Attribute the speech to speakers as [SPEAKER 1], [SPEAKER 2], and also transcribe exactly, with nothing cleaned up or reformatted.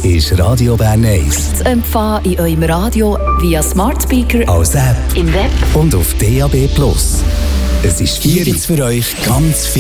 [SPEAKER 1] ist Radio Bern eins.
[SPEAKER 2] Zu empfangen in eurem Radio via Smart Speaker,
[SPEAKER 1] als App
[SPEAKER 2] im Web
[SPEAKER 1] und auf D A B Plus. Es ist vierundzwanzig für euch ganz viel.